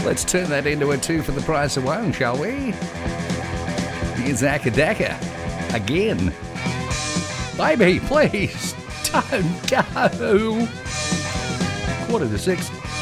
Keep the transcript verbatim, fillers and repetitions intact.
Let's turn that into a two for the price of one, shall we? Here's Akadaka again. Baby, please don't go. Quarter to six.